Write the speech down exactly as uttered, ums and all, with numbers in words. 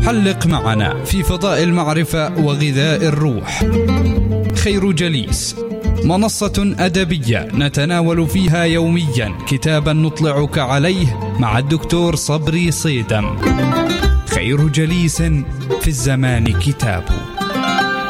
حلق معنا في فضاء المعرفة وغذاء الروح. خير جليس، منصة أدبية نتناول فيها يوميا كتابا نطلعك عليه مع الدكتور صبري صيدم. خير جليس في الزمان كتابه.